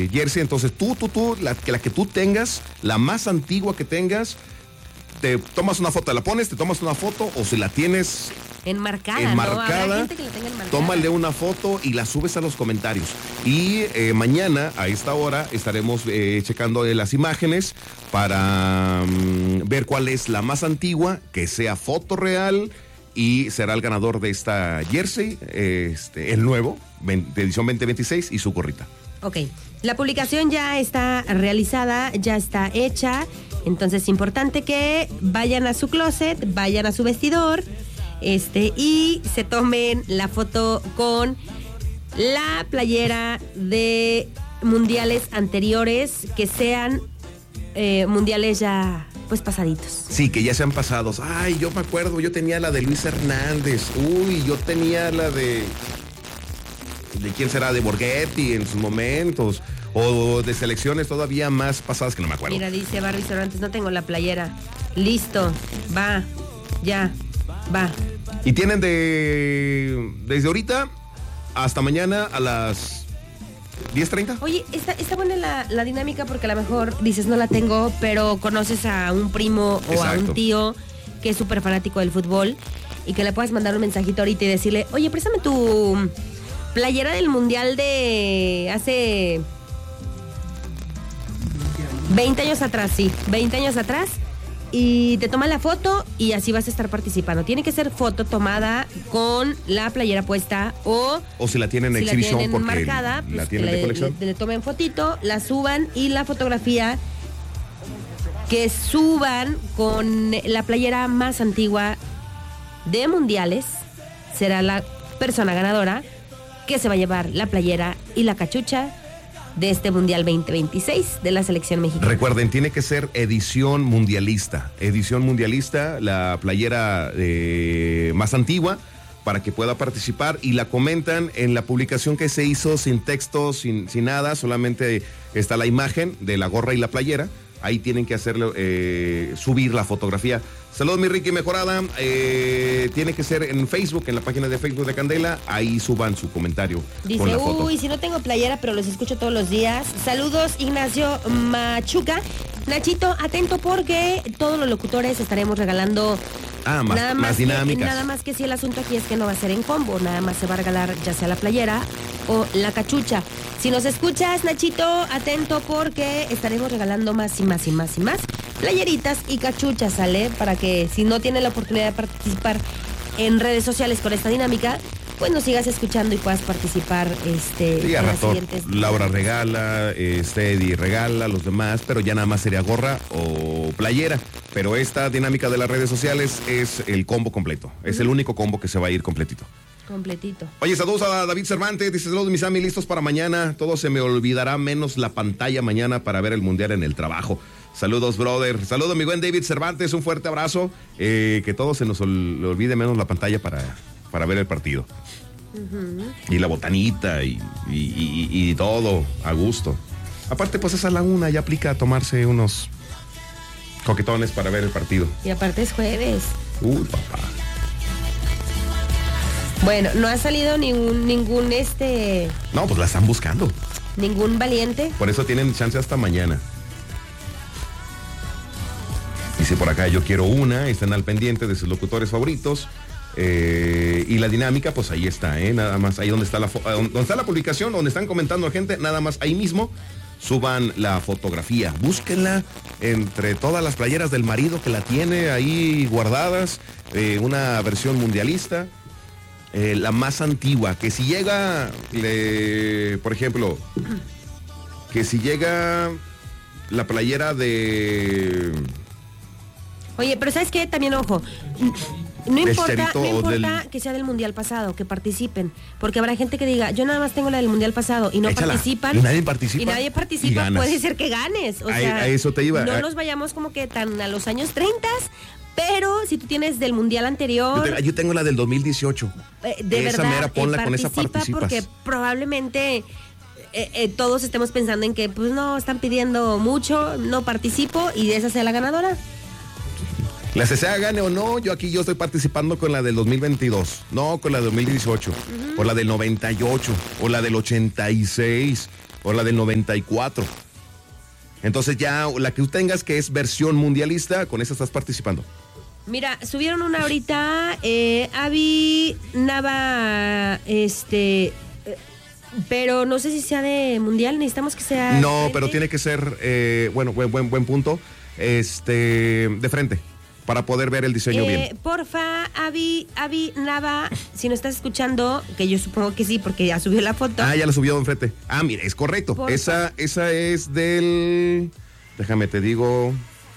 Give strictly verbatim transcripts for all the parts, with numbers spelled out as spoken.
eh, jersey. Entonces tú, tú, tú, la, que la que tú tengas, la más antigua que tengas, te tomas una foto, la pones, te tomas una foto, o si la tienes enmarcada, enmarcada, ¿no? Habrá gente que la tenga enmarcada. Tómale una foto y la subes a los comentarios. Y eh, mañana a esta hora estaremos eh, checando eh, las imágenes para um, ver cuál es la más antigua, que sea foto real, y será el ganador de esta jersey, eh, este, el nuevo, de edición veinte veintiséis, y su gorrita. Ok, la publicación ya está realizada, ya está hecha, entonces es importante que vayan a su closet, vayan a su vestidor, este, y se tomen la foto con la playera de mundiales anteriores, que sean eh, mundiales ya pues pasaditos. Sí, que ya sean pasados. Ay, yo me acuerdo, yo tenía la de Luis Hernández. Uy, yo tenía la de... ¿De quién será? De Borghetti en sus momentos. O de selecciones todavía más pasadas que no me acuerdo. Mira, dice Barbie Cervantes, no tengo la playera. Listo, va, ya, va. Y tienen de... Desde ahorita hasta mañana a las diez treinta. Oye, está, está buena la, la dinámica, porque a lo mejor dices no la tengo, pero conoces a un primo o Exacto. a un tío que es súper fanático del fútbol y que le puedas mandar un mensajito ahorita y decirle, oye, préstame tu playera del mundial de hace veinte años atrás, sí, veinte años atrás. Y te toma la foto y así vas a estar participando. Tiene que ser foto tomada con la playera puesta, o... O si la tienen en si exhibición la tienen porque marcada, la pues tienen le, de colección. Le, le tomen fotito, la suban, y la fotografía que suban con la playera más antigua de mundiales será la persona ganadora que se va a llevar la playera y la cachucha de este Mundial veinte veintiséis de la selección mexicana. Recuerden, tiene que ser edición mundialista. Edición mundialista, la playera eh, más antigua, para que pueda participar, y la comentan en la publicación que se hizo sin texto, sin, sin nada, solamente está la imagen de la gorra y la playera. Ahí tienen que hacerlo, eh, subir la fotografía. Saludos, mi Ricky Mejorada. Eh, tiene que ser en Facebook, en la página de Facebook de Candela. Ahí suban su comentario. Dice, con la foto. Uy, si no tengo playera, pero los escucho todos los días. Saludos, Ignacio Machuca. Nachito, atento, porque todos los locutores estaremos regalando... Ah, más, nada más, más dinámicas. Que, nada más que si el asunto aquí es que no va a ser en combo, nada más se va a regalar ya sea la playera o la cachucha. Si nos escuchas, Nachito, atento, porque estaremos regalando más y más y más y más playeritas y cachuchas, ¿sale? Para que si no tienes la oportunidad de participar en redes sociales con esta dinámica, pues nos sigas escuchando y puedas participar este, sí, en a las rato, siguientes. Laura regala, este Eddie regala, los demás, pero ya nada más sería gorra o playera. Pero esta dinámica de las redes sociales es el combo completo. Es uh-huh. el único combo que se va a ir completito. Completito. Oye, saludos a David Cervantes. Dice, saludos, mis amis, listos para mañana. Todo se me olvidará menos la pantalla mañana para ver el mundial en el trabajo. Saludos, brother. Saludos, mi buen David Cervantes. Un fuerte abrazo. Eh, que todo se nos ol- olvide menos la pantalla para, para ver el partido. Uh-huh. Y la botanita y, y, y, y todo a gusto. Aparte, pues esa es la una, ya aplica a tomarse unos coquetones para ver el partido. Y aparte es jueves. Uy, papá. Bueno, no ha salido ningún, ningún este... No, pues la están buscando. Ningún valiente. Por eso tienen chance hasta mañana. Dice por acá, yo quiero una, están al pendiente de sus locutores favoritos. Eh, y la dinámica, pues ahí está, ¿eh? Nada más, ahí donde está la, fo- donde está la publicación, donde están comentando la gente, nada más ahí mismo suban la fotografía, búsquenla entre todas las playeras del marido que la tiene ahí guardadas, eh, una versión mundialista, eh, la más antigua, que si llega, eh, por ejemplo, que si llega la playera de... Oye, pero ¿sabes qué? También, ojo, no importa, Cherito no o importa del- que sea del mundial pasado, que participen, porque habrá gente que diga, yo nada más tengo la del mundial pasado y no Échala. participan. Y nadie participa. Y nadie Y participa, ganas. puede ser que ganes. O A- sea, a eso te iba. no A- nos vayamos como que tan a los años treinta, pero si tú tienes del mundial anterior... Yo, te- yo tengo la del dos mil dieciocho. Eh, de esa verdad, mera, ponla, eh, con esa participa, participas. porque probablemente eh, eh, todos estemos pensando en que pues no, están pidiendo mucho, no participo, y esa sea la ganadora. La C C A gane o no, yo aquí yo estoy participando con la del dos mil veintidós, no con la del dos mil dieciocho, uh-huh. o la del noventa y ocho, o la del ochenta y seis, o la del noventa y cuatro. Entonces ya la que tú tengas que es versión mundialista, con esa estás participando. Mira, subieron una ahorita, eh, Avi Nava, este, eh, pero no sé si sea de mundial, necesitamos que sea... No, frente. pero tiene que ser, eh, bueno, buen, buen, buen punto, este, de frente, para poder ver el diseño Eh, bien. porfa, Avi, Avi Nava, si nos estás escuchando, que yo supongo que sí, porque ya subió la foto. Ah, ya la subió de frente. Ah, mira, es correcto. Porfa. Esa, esa es del, déjame te digo...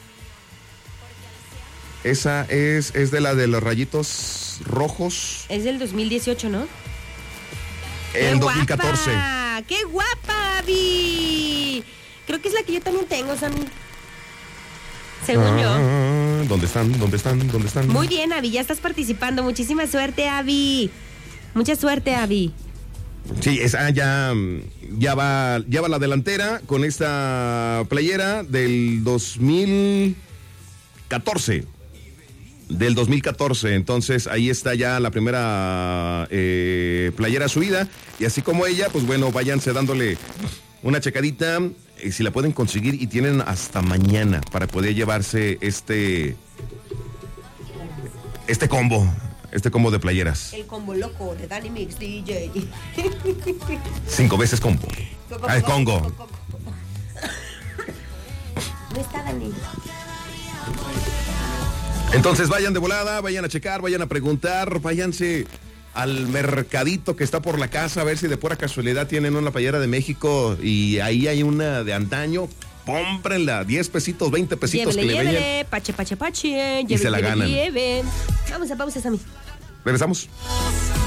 Esa es, es de la de los rayitos rojos. Es del dos mil dieciocho, ¿no? El ¡Qué dos mil catorce. guapa! ¡Qué guapa, Avi! Creo que es la que yo también tengo, Sammy. Según yo. Ah, ¿Dónde están? ¿Dónde están? ¿Dónde están? Muy bien, Avi, ya estás participando. Muchísima suerte, Avi. Mucha suerte, Avi. Sí, esa ya, ya va, ya va la delantera con esta playera del dos mil catorce. Del dos mil catorce, entonces ahí está ya la primera eh, playera subida, y así como ella, pues bueno, váyanse dándole una checadita, eh, si la pueden conseguir, y tienen hasta mañana para poder llevarse este este combo, este combo de playeras. El combo loco de Danny Mix D J. Cinco veces combo. Ah, el Congo. No está Dani. Entonces vayan de volada, vayan a checar, vayan a preguntar, váyanse al mercadito que está por la casa a ver si de pura casualidad tienen una playera de México y ahí hay una de antaño. Cómprenla, diez pesitos, veinte pesitos Llévele, que le llévele, vayan. pache, pache, pache. Y se la ganan. Lleve. Vamos a pausa, Sammy. Regresamos.